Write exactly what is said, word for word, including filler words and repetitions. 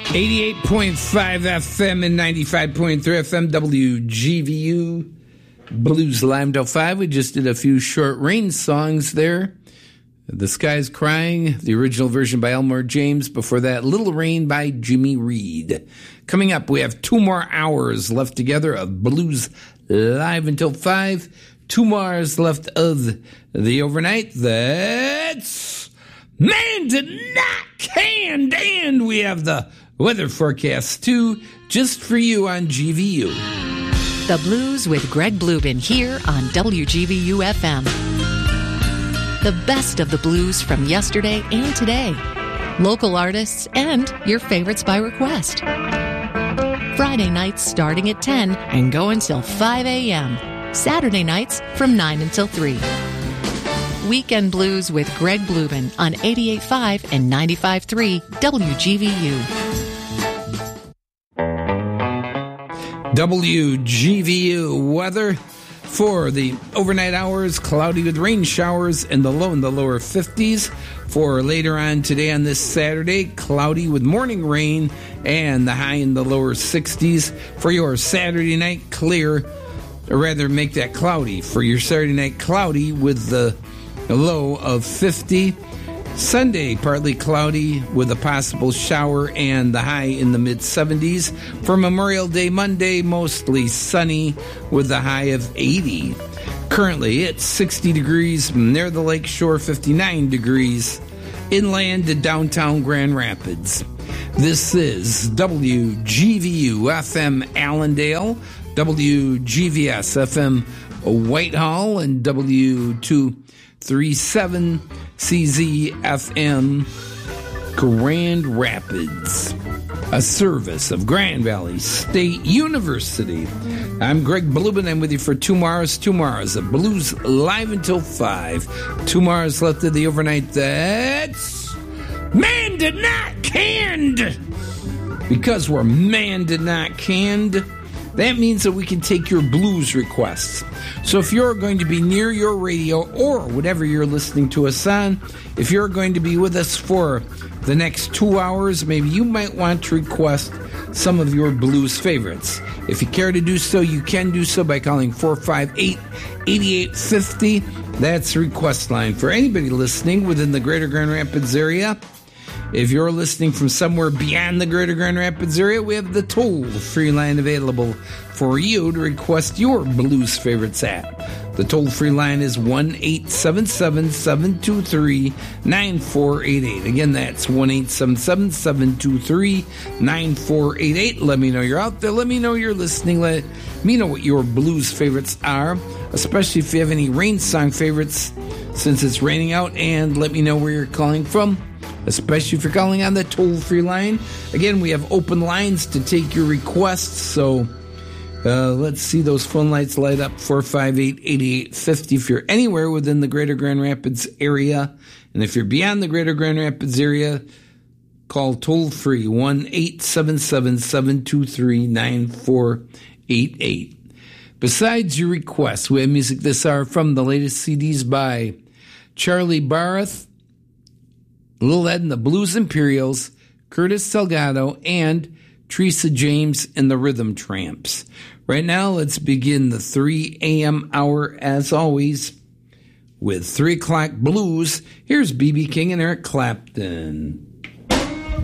eighty-eight point five F M and ninety-five point three F M W G V U Blues Live till five. We just did a few short rain songs there. The Sky's Crying, the original version by Elmore James. Before that, Little Rain by Jimmy Reed. Coming up, we have two more hours left together of Blues Live until five. Two more hours left of the overnight. That's Man Did Not Canned. And we have the weather forecast, too, just for you on G V U. The Blues with Greg Bluebin here on W G V U F M. The best of the blues from yesterday and today. Local artists and your favorites by request. Friday nights starting at ten and go until five a.m. Saturday nights from nine until three. Weekend Blues with Greg Bluebin on eighty-eight point five and ninety-five point three W G V U. W G V U weather for the overnight hours, cloudy with rain showers and the low in the lower fifties. For later on today on this Saturday, cloudy with morning rain and the high in the lower sixties. For your Saturday night, clear, or rather make that cloudy. For your Saturday night, cloudy with the low of fifty. Sunday, partly cloudy with a possible shower and the high in the mid-seventies. For Memorial Day Monday, mostly sunny with the high of eighty. Currently, it's sixty degrees near the lake shore, fifty-nine degrees inland to downtown Grand Rapids. This is W G V U F M Allendale, W G V S F M Whitehall, and W two thirty-seven C Z F M Grand Rapids, a service of Grand Valley State University. I'm Greg Bluebin. I'm with you for two hours, two hours of Blues Live until five. Two hours left of the overnight. That's Man Did Not Canned. Because we're Man Did Not Canned, that means that we can take your blues requests. So if you're going to be near your radio or whatever you're listening to us on, if you're going to be with us for the next two hours, maybe you might want to request some of your blues favorites. If you care to do so, you can do so by calling four five eight, eight eight five zero. That's the request line for anybody listening within the greater Grand Rapids area. If you're listening from somewhere beyond the greater Grand Rapids area, we have the toll-free line available for you to request your blues favorites at. The toll-free line is one eight seven seven, seven two three, nine four eight eight. Again, that's one eight seven seven, seven two three, nine four eight eight. Let me know you're out there. Let me know you're listening. Let me know what your blues favorites are, especially if you have any rain song favorites since it's raining out, and let me know where you're calling from, especially if you're calling on the toll-free line. Again, we have open lines to take your requests, so uh, let's see those phone lights light up, four five eight, eight eight five zero if you're anywhere within the greater Grand Rapids area. And if you're beyond the greater Grand Rapids area, call toll-free, one eight seven seven, seven two three, nine four eight eight. Besides your requests, we have music this hour from the latest C Ds by Charlie Barth, Little Ed and the Blues Imperials, Curtis Salgado, and Teresa James and the Rhythm Tramps. Right now, let's begin the three a.m. hour, as always, with three o'clock blues. Here's B B King and Eric Clapton.